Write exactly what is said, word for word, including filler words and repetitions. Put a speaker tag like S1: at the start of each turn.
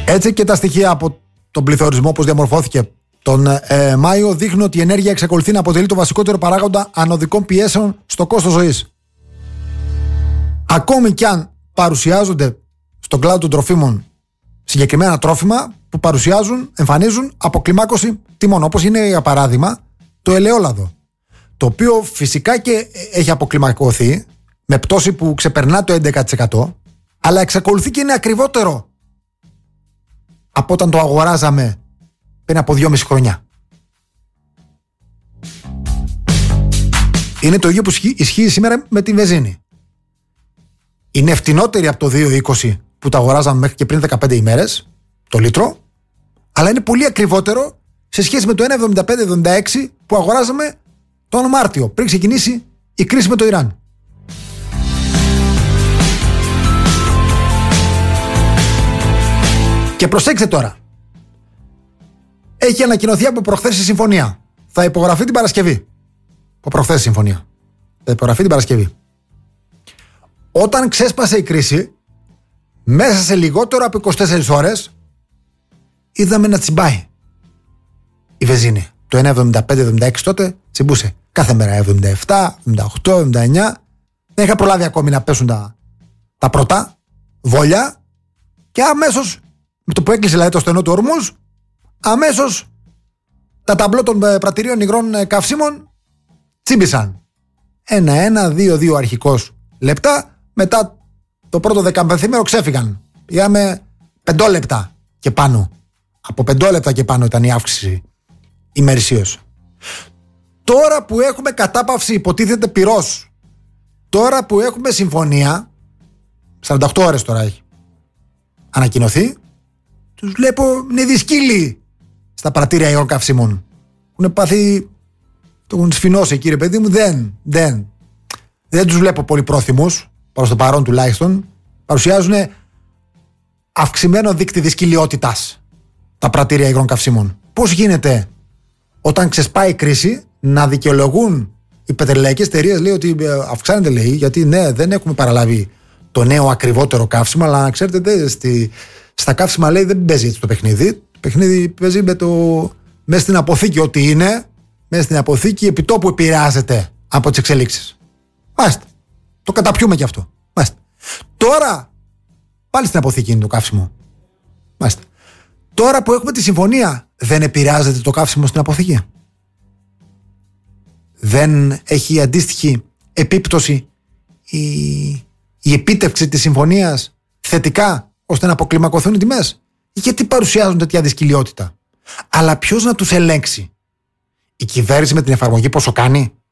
S1: Έτσι και τα στοιχεία από τον πληθωρισμό, όπως διαμορφώθηκε τον ε, Μάιο, δείχνουν ότι η ενέργεια εξακολουθεί να αποτελεί το βασικότερο παράγοντα ανωδικών πιέσεων στο κόστος ζωής. Ακόμη κι αν παρουσιάζονται στον κλάδο των τροφίμων συγκεκριμένα τρόφιμα που παρουσιάζουν, εμφανίζουν αποκλιμάκωση τιμών, όπως είναι για παράδειγμα το ελαιόλαδο, το οποίο φυσικά και έχει αποκλιμακωθεί με πτώση που ξεπερνά το έντεκα τοις εκατό, αλλά εξακολουθεί και είναι ακριβότερο από όταν το αγοράζαμε πριν από δυόμιση χρόνια. Είναι το ίδιο που ισχύει σήμερα με τη βενζίνη. Είναι φτηνότερη από το δύο είκοσι που το αγοράζαμε μέχρι και πριν δεκαπέντε ημέρες το λίτρο, αλλά είναι πολύ ακριβότερο σε σχέση με το ένα εβδομήντα πέντε εβδομήντα έξι που αγοράζαμε τον Μάρτιο, πριν ξεκινήσει η κρίση με το Ιράν. Και προσέξτε τώρα. Έχει ανακοινωθεί από προχθές η συμφωνία. Θα υπογραφεί την Παρασκευή. Από προχθές η συμφωνία. Θα υπογραφεί την Παρασκευή. Όταν ξέσπασε η κρίση, μέσα σε λιγότερο από είκοσι τέσσερις ώρες, είδαμε να τσιμπάει η βενζίνη. Το ένα εβδομήντα πέντε εβδομήντα έξι τότε τσιμπούσε. Κάθε μέρα εβδομήντα επτά, εβδομήντα οκτώ, εβδομήντα εννιά. Δεν είχα προλάβει ακόμη να πέσουν τα, τα πρώτα βόλια. Και αμέσως, με το που έκλεισε δηλαδή το στενό του ορμούς, αμέσως τα ταμπλό των πρατηρίων υγρών καυσίμων τσίμπησαν. Ένα, ένα, δύο, δύο αρχικώς λεπτά. Μετά το πρώτο δεκαπενθήμερο ξέφυγαν. Πήγαμε πεντόλεπτα και πάνω. Από πεντόλεπτα και πάνω ήταν η αύξηση ημερησίως. Τώρα που έχουμε κατάπαυση υποτίθεται πυρός, τώρα που έχουμε συμφωνία, σαράντα οκτώ ώρες τώρα έχει ανακοινωθεί, τους βλέπω είναι δυσκύλοι στα πρατήρια υγρών καυσίμων. Έχουν πάθει, το έχουν σφινώσει κύριε παιδί μου, δεν, δεν. Δεν τους βλέπω πολύ πρόθυμους, προς το παρόν τουλάχιστον. Παρουσιάζουν αυξημένο δείκτη δυσκυλιότητας τα πρατήρια υγρών καυσίμων. Πώς γίνεται όταν ξεσπάει η κρίση να δικαιολογούν οι πετρελαϊκές εταιρείες, λέει ότι αυξάνεται, λέει, γιατί ναι, δεν έχουμε παραλάβει το νέο ακριβότερο καύσιμο, αλλά ξέρετε, δε, στη, στα καύσιμα, λέει, δεν παίζει έτσι το παιχνίδι. Το παιχνίδι παίζει με το, μέσα στην αποθήκη ό,τι είναι, μέσα στην αποθήκη επιτόπου επηρεάζεται από τις εξελίξεις. Μάλιστα. Το καταπιούμε και αυτό. Μάλιστα. Τώρα πάλι στην αποθήκη είναι το καύσιμο. Μάλιστα. Τώρα που έχουμε τη συμφωνία, δεν επηρεάζεται το καύσιμο στην αποθήκη? Δεν έχει αντίστοιχη επίπτωση η, η επίτευξη της συμφωνίας θετικά ώστε να αποκλιμακωθούν οι τιμές? Γιατί παρουσιάζουν τέτοια δυσκυλιότητα? Αλλά ποιος να τους ελέγξει? Η κυβέρνηση με την εφαρμογή πόσο κάνει?